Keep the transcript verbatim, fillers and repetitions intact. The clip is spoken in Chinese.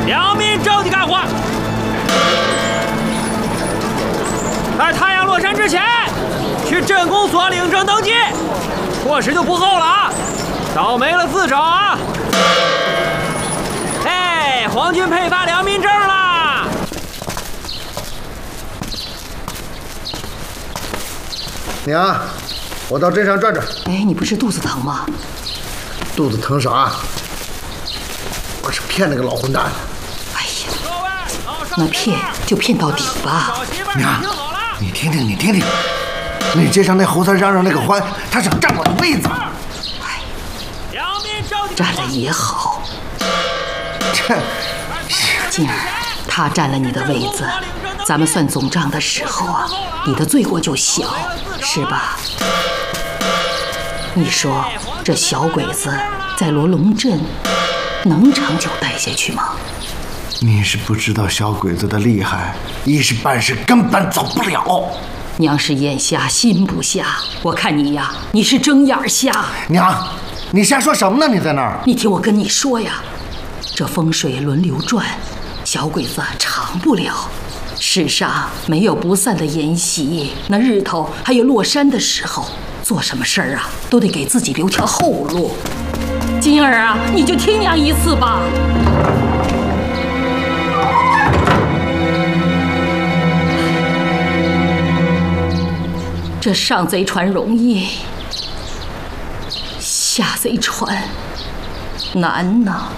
良民证的干活，在太阳落山之前去镇公所领证登记，错时就不候了啊！倒霉了自找啊！哎，皇军配发良民证啦！ 娘，我到镇上转转。 哎，你不是肚子疼吗？ 肚子疼啥？我是骗那个老混蛋的。 哎呀，那骗就骗到底吧。 娘，你听听，你听听，那街上那猴子嚷嚷那个欢，他想占我的位子。 哎，占了也好。 这， 静儿，他占了你的位子，咱们算总账的时候啊，你的罪过就小，是吧？你说这小鬼子在罗龙镇能长久待下去吗？ 你是不知道小鬼子的厉害，一时半时根本走不了。 娘是眼瞎心不瞎，我看你呀，你是睁眼瞎。 娘，你瞎说什么呢？你在那儿？ 你听我跟你说呀，这风水轮流转，小鬼子长不了。世上没有不散的筵席，那日头还有落山的时候，做什么事儿啊，都得给自己留条后路。金儿啊，你就听娘一次吧。这上贼船容易，下贼船难呐。